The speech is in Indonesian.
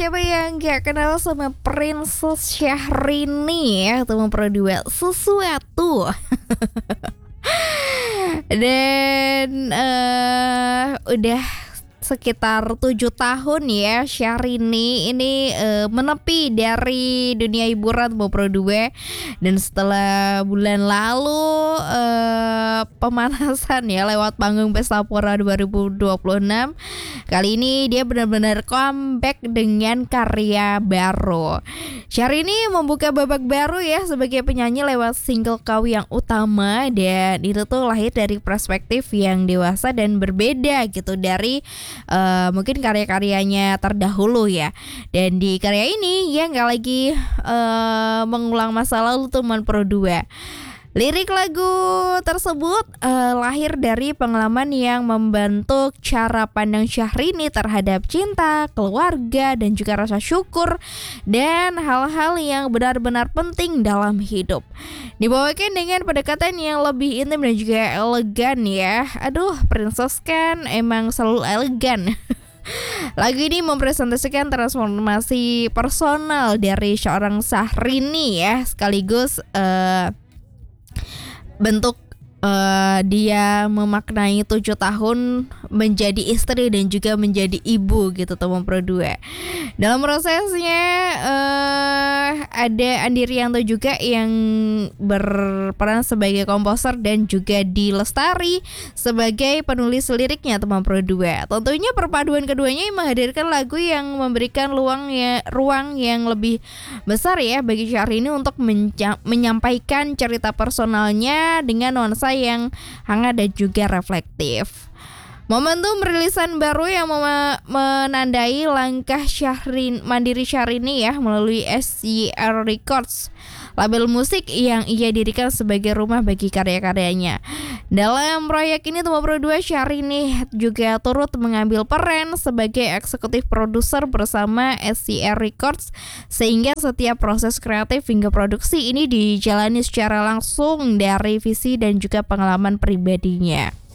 siapa yang gak kenal sama Princess Syahrini ya, teman berdua sesuatu. Dan udah sekitar 7 tahun ya Syahrini ini menepi dari dunia hiburan berdua. Dan setelah bulan lalu pemanasan ya lewat panggung Pesta Pora 2026, kali ini dia benar-benar comeback dengan karya baru. Syahrini membuka babak baru ya sebagai penyanyi lewat single Kau Yang Utama, dan itu tuh lahir dari perspektif yang dewasa dan berbeda gitu dari mungkin karya-karyanya terdahulu ya. Dan di karya ini ya nggak lagi mengulang masa lalu teman Pro 2. Lirik lagu tersebut lahir dari pengalaman yang membentuk cara pandang Syahrini terhadap cinta, keluarga, dan juga rasa syukur dan hal-hal yang benar-benar penting dalam hidup. Dibawakan dengan pendekatan yang lebih intim dan juga elegan ya. Aduh, Princess kan emang selalu elegan. Lagu ini mempresentasikan transformasi personal dari seorang Syahrini ya, sekaligus bentuk dia memaknai 7 tahun menjadi istri dan juga menjadi ibu gitu teman Pro 2. Dalam prosesnya ada Andi Rianto juga yang berperan sebagai komposer dan juga Di Lestari sebagai penulis liriknya teman Pro 2. Tentunya perpaduan keduanya menghadirkan lagu yang memberikan ruang yang lebih besar ya bagi Syahrini untuk menyampaikan cerita personalnya dengan nuansa yang hangat dan juga reflektif. Momentum rilisan baru yang menandai langkah Mandiri Syahrini ya melalui SCR Records, label musik yang ia dirikan sebagai rumah bagi karya-karyanya. Dalam proyek ini Teman Pro 2, Syahrini juga turut mengambil peran sebagai eksekutif produser bersama SCR Records, sehingga setiap proses kreatif hingga produksi ini dijalani secara langsung dari visi dan juga pengalaman pribadinya.